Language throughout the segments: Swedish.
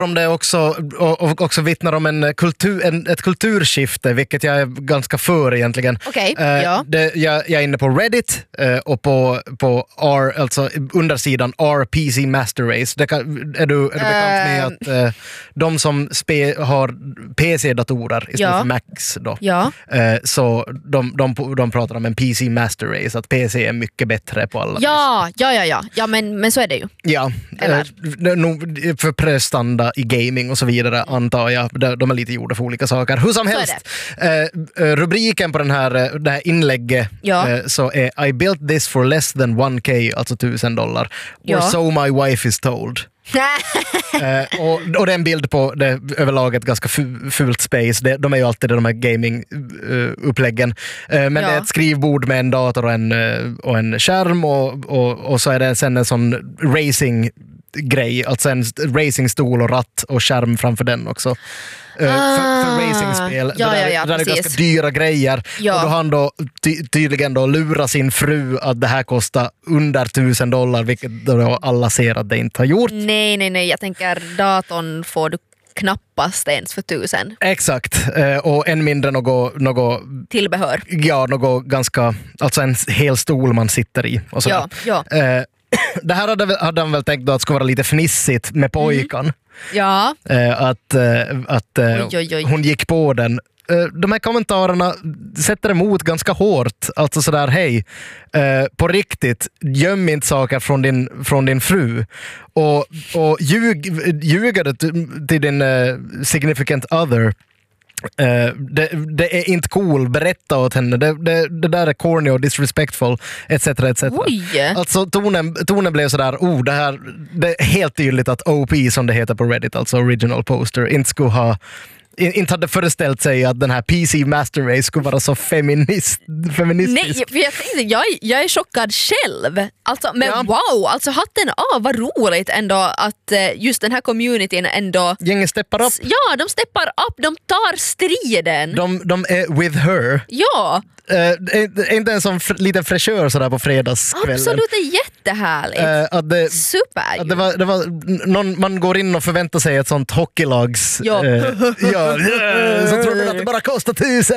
om det också, och också vittnar om ett kulturskifte, vilket jag är ganska för egentligen. Okej, jag är inne på Reddit och på alltså undersidan RPC Master Race. Är du bekant med att de som har PC-datorer istället för Macs då, så de pratar om en PC Master Race, att PC är mycket bättre på alla Ja, men så är det ju. Ja, för prestanda i gaming och så vidare antar jag. De är lite gjorda för olika saker. Hur som helst, rubriken på det här inlägget så är I built this for less than 1K, alltså $1,000. Or so my wife is told. Och det är en bild på det överlag ett ganska fult space. De är ju alltid de här gaming-uppläggen. Men det är ett skrivbord med en dator och en skärm och så är det sen en sån racing-grej, alltså en racingstol och ratt och skärm framför den också. För racingspel. Det är ganska dyra grejer. Och då har han då tydligen då lurat sin fru att det här kostar under $1,000, vilket då alla ser att det inte har gjort. Nej, jag tänker datorn får du knappast ens för 1,000. Exakt, och än mindre något tillbehör. Ja, något ganska, alltså en hel stol man sitter i och sådär. Det här hade han väl tänkt då att det skulle vara lite fnissigt med pojkan. Ja. Att hon gick på den. De här kommentarerna sätter emot ganska hårt. Alltså sådär, hej, på riktigt, göm inte saker från din fru. Och ljuga det till din significant other. Det är inte cool, berätta åt henne, det där är corny och disrespectful, etc. Alltså tonen blev sådär, det är helt tydligt att OP, som det heter på Reddit, alltså original poster, inte hade föreställt sig att den här PC Master Race skulle vara så feministisk. Nej, för jag tänkte, jag är chockad själv. Alltså, men wow, alltså hatten av, vad roligt ändå att just den här communityn ändå... Gänget steppar upp. Ja, de steppar upp, de tar striden. De är with her. Ja. Inte en sån liten fräschör sådär på fredagskvällen. Absolut, det är jättehärligt. Super. Att det var man går in och förväntar sig ett sånt hockeylags... Så tror du att det bara kostar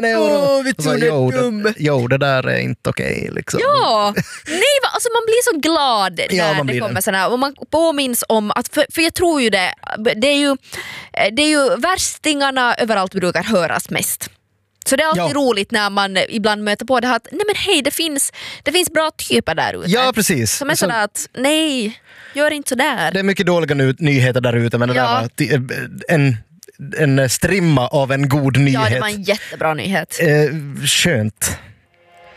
€1,000. Det där är inte okej, liksom. Ja, nej, alltså man blir så glad när det kommer sådana här, och man påminns om att, för jag tror ju det är ju värstingarna överallt brukar höras mest. Så det är alltid roligt när man ibland möter på det här att nej men hej, det finns bra typer där ute. Ja, precis. Som är sådär att nej, gör inte sådär. Det är mycket dåliga nyheter där ute, men det där var en strimma av en god nyhet. Ja, det var en jättebra nyhet. Skönt.